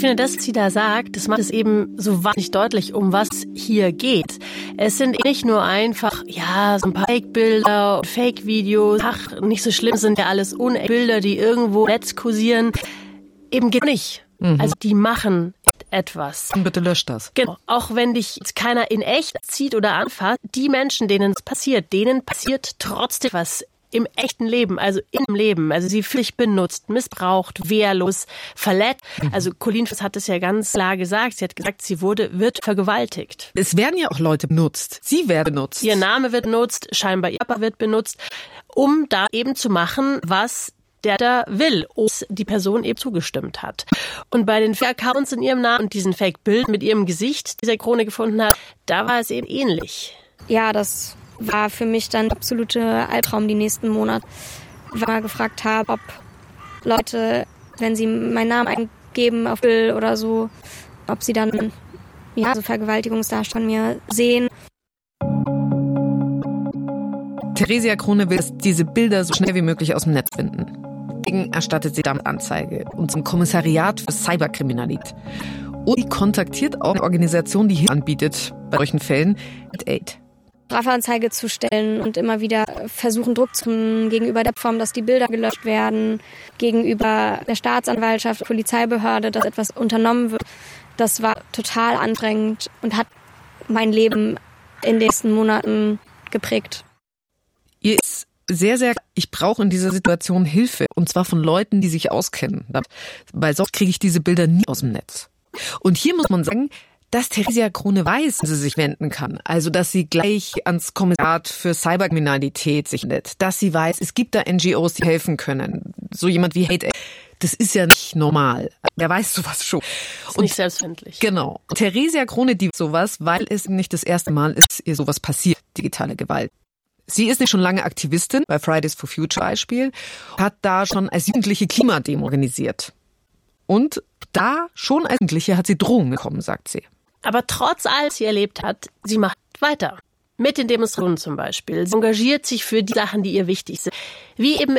finde, das, was sie da sagt, das macht es eben so wahnsinnig deutlich, um was hier geht. Es sind nicht nur einfach, so ein paar Fake-Bilder und Fake-Videos. Ach, nicht so schlimm, sind ja alles Bilder, die irgendwo im Netz kursieren. Eben geht nicht. Also die machen etwas. Und bitte löscht das. Genau. Auch wenn dich jetzt keiner in echt zieht oder anfasst, die Menschen, denen passiert trotzdem was im echten Leben, also im Leben. Also sie fühlt sich benutzt, missbraucht, wehrlos, verletzt. Also Colleen hat es ja ganz klar gesagt. Sie hat gesagt, sie wird vergewaltigt. Es werden ja auch Leute benutzt. Sie werden benutzt. Ihr Name wird benutzt, scheinbar ihr Papa wird benutzt, um da eben zu machen, was der da will, ob die Person eben zugestimmt hat. Und bei den Fake-Accounts in ihrem Namen und diesen Fake-Bild mit ihrem Gesicht, die Krone gefunden hat, da war es eben ähnlich. Ja, das war für mich dann der absolute Albtraum die nächsten Monate. Ich war gefragt habe, ob Leute, wenn sie meinen Namen eingeben auf Bild oder so, ob sie dann so Vergewaltigungsdarstellungen von mir sehen. Theresia Krone will diese Bilder so schnell wie möglich aus dem Netz finden. Deswegen erstattet sie damit Anzeige und zum Kommissariat für Cyberkriminalität. Und sie kontaktiert auch eine Organisation, die Hilfe anbietet bei solchen Fällen, Aid. Strafanzeige zu stellen und immer wieder versuchen, Druck zu machen gegenüber der Plattform, dass die Bilder gelöscht werden, gegenüber der Staatsanwaltschaft, Polizeibehörde, dass etwas unternommen wird. Das war total anstrengend und hat mein Leben in den nächsten Monaten geprägt. Ihr ist sehr, sehr, ich brauche in dieser Situation Hilfe. Und zwar von Leuten, die sich auskennen. Weil sonst kriege ich diese Bilder nie aus dem Netz. Und hier muss man sagen, dass Theresia Krone weiß, dass sie sich wenden kann. Also, dass sie gleich ans Kommissariat für Cyberkriminalität sich wendet. Dass sie weiß, es gibt da NGOs, die helfen können. So jemand wie Hate. Das ist ja nicht normal. Wer weiß sowas schon. Das ist nicht selbstverständlich. Genau. Theresia Krone, die sowas, weil es nicht das erste Mal ist, ihr sowas passiert, digitale Gewalt. Sie ist nicht schon lange Aktivistin bei Fridays for Future Beispiel, hat da schon als Jugendliche Klimademo organisiert. Und da schon als Jugendliche hat sie Drohungen bekommen, sagt sie. Aber trotz all sie erlebt hat, sie macht weiter. Mit den Demonstrationen zum Beispiel. Sie engagiert sich für die Sachen, die ihr wichtig sind. Wie eben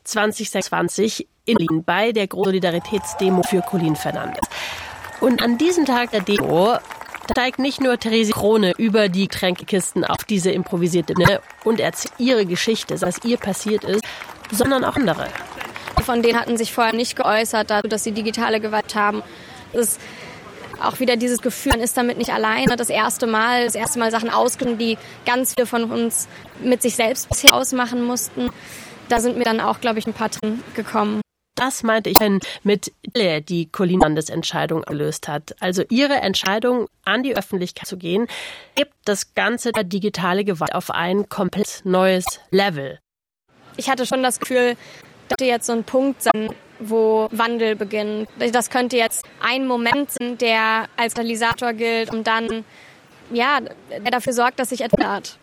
2026 in Berlin bei der Solidaritätsdemo für Colleen Fernandes. Und an diesem Tag der Demo steigt nicht nur Theresia Krone über die Getränkekisten auf diese improvisierte Bühne und erzählt ihre Geschichte, was ihr passiert ist, sondern auch andere. Von denen hatten sich vorher nicht geäußert, dass sie digitale Gewalt haben. Das ist auch wieder dieses Gefühl, man ist damit nicht alleine. Das erste Mal Sachen ausgenommen, die ganz viele von uns mit sich selbst bisher ausmachen mussten. Da sind mir dann auch, glaube ich, ein paar Tränen gekommen. Das meinte ich, mit der die Colleen Fernandes Entscheidung gelöst hat. Also ihre Entscheidung, an die Öffentlichkeit zu gehen, gibt das ganze digitale Gewalt auf ein komplett neues Level. Ich hatte schon das Gefühl, das könnte jetzt so ein Punkt sein, wo Wandel beginnt. Das könnte jetzt ein Moment sein, der als Katalysator gilt und dann, der dafür sorgt, dass sich etwas ändert.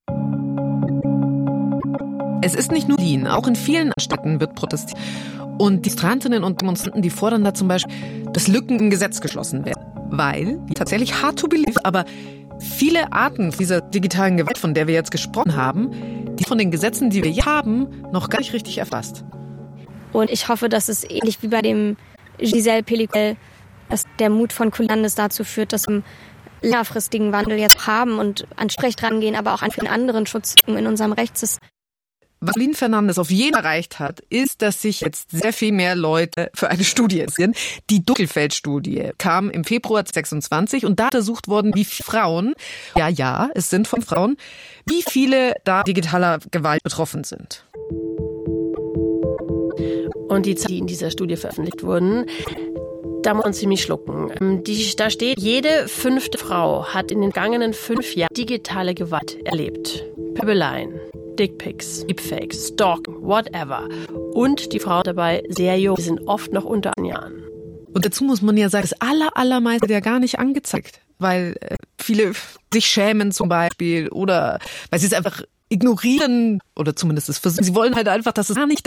Es ist nicht nur Berlin, auch in vielen Städten wird protestiert. Und die Demonstrantinnen und Demonstranten, die fordern da zum Beispiel, dass Lücken im Gesetz geschlossen werden. Weil, tatsächlich hard to believe, aber viele Arten dieser digitalen Gewalt, von der wir jetzt gesprochen haben, die von den Gesetzen, die wir hier haben, noch gar nicht richtig erfasst. Und ich hoffe, dass es ähnlich wie bei dem Giselle Pelicot, dass der Mut von Colleen Fernandes dazu führt, dass wir einen längerfristigen Wandel jetzt haben und an Recht rangehen, aber auch an vielen anderen Schutzlücken in unserem Rechtssystem. Was Colleen Fernandes auf jeden Fall erreicht hat, ist, dass sich jetzt sehr viel mehr Leute für eine Studie interessieren. Die Dunkelfeld-Studie kam im Februar 2026 und da untersucht worden, wie viele Frauen, es sind von Frauen, wie viele da digitaler Gewalt betroffen sind. Und die Zahlen, die in dieser Studie veröffentlicht wurden, da muss man ziemlich schlucken. Da steht, jede 5. Frau hat in den vergangenen 5 Jahren digitale Gewalt erlebt. Pöbeleien, Dickpics, Deepfakes, Stalking, whatever. Und die Frauen dabei sehr jung, die sind oft noch unter 1 Jahren. Und dazu muss man ja sagen, das allermeiste wird ja gar nicht angezeigt, weil viele sich schämen zum Beispiel oder weil sie es einfach ignorieren oder zumindest es versuchen. Sie wollen halt einfach, dass es gar nicht da